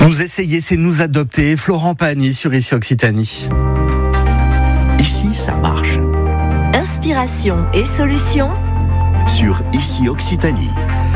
Nous essayer, c'est nous adopter. Florent Pagny sur Ici Occitanie. Ici, ça marche. Inspiration et solutions Sur Ici Occitanie.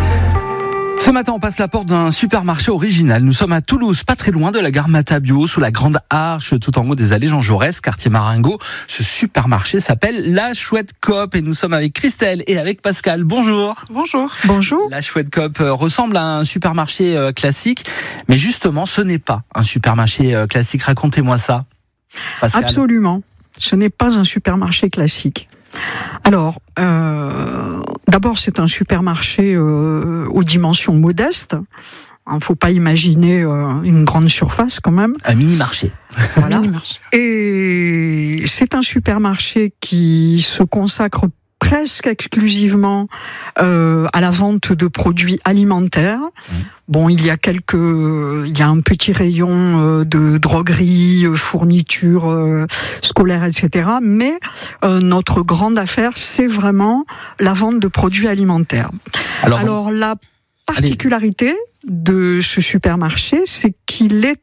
Ce matin, on passe la porte d'un supermarché original. Nous sommes à Toulouse, pas très loin de la gare Matabio, sous la grande arche, tout en haut des allées Jean Jaurès, quartier Marengo. Ce supermarché s'appelle La Chouette Coop et nous sommes avec Christelle et avec Pascal. Bonjour. Bonjour. Bonjour. La Chouette Coop ressemble à un supermarché classique, mais justement, ce n'est pas un supermarché classique. Racontez-moi ça, Pascal. Absolument. Ce n'est pas un supermarché classique. Alors, d'abord, c'est un supermarché aux dimensions modestes. Il ne faut pas imaginer une grande surface quand même. Un mini-marché. Voilà. Mini-marché. Et c'est un supermarché qui se consacre presque exclusivement à la vente de produits alimentaires. Bon, il y a un petit rayon de droguerie, fournitures scolaires, etc. Mais notre grande affaire, c'est vraiment la vente de produits alimentaires. Alors la particularité de ce supermarché, c'est qu'il est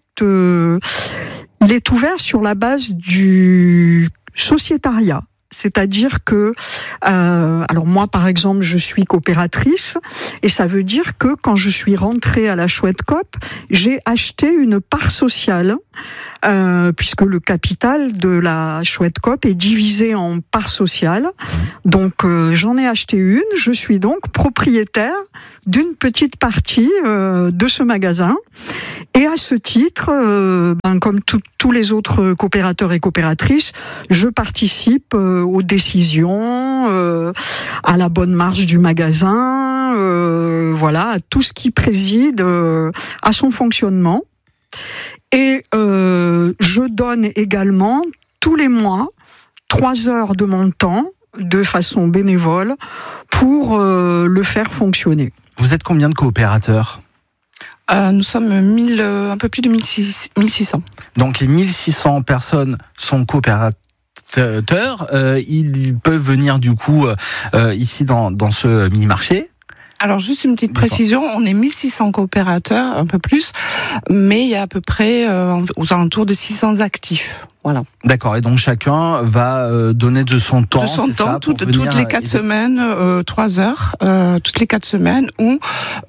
ouvert sur la base du sociétariat. C'est-à-dire que, alors moi par exemple, je suis coopératrice et ça veut dire que quand je suis rentrée à la Chouette Coop, j'ai acheté une part sociale puisque le capital de la Chouette Coop est divisé en parts sociales. Donc j'en ai acheté une, je suis donc propriétaire d'une petite partie de ce magasin. Et à ce titre, comme tous les autres coopérateurs et coopératrices, je participe aux décisions, à la bonne marche du magasin, voilà, à tout ce qui préside à son fonctionnement. Et je donne également tous les mois 3 heures de mon temps de façon bénévole pour le faire fonctionner. Vous êtes combien de coopérateurs ? Nous sommes un peu plus de 1600. Donc les 1600 personnes sont coopérateurs. Ils peuvent venir du coup ici dans ce mini-marché. Alors juste une petite précision, on est 1600 coopérateurs, un peu plus, mais il y a à peu près aux alentours de 600 actifs. Voilà. D'accord, et donc chacun va donner de son temps. De son temps, toutes les 4 semaines, 3 heures, toutes les 4 semaines, ou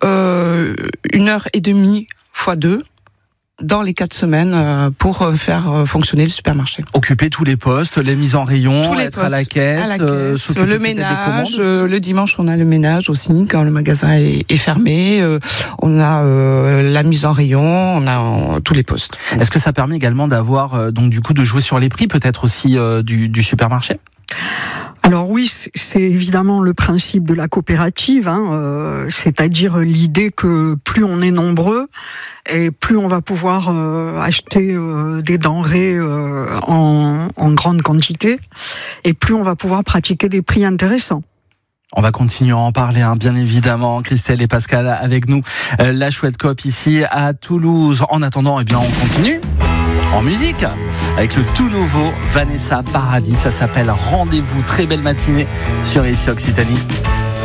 1h30 x 2 dans les 4 semaines pour faire fonctionner le supermarché. Occuper tous les postes, les mises en rayon, être à la caisse, s'occuper le ménage, le dimanche on a le ménage aussi quand le magasin est fermé, on a la mise en rayon, on a tous les postes. Est-ce que ça permet également d'avoir donc du coup de jouer sur les prix peut-être aussi du supermarché ? Alors oui, c'est évidemment le principe de la coopérative, c'est-à-dire l'idée que plus on est nombreux et plus on va pouvoir acheter des denrées en grande quantité et plus on va pouvoir pratiquer des prix intéressants. On va continuer à en parler, bien évidemment. Christelle et Pascal avec nous. La Chouette Coop ici à Toulouse. En attendant, on continue en musique avec le tout nouveau Vanessa Paradis. Ça s'appelle Rendez-vous. Très belle matinée sur Ici Occitanie.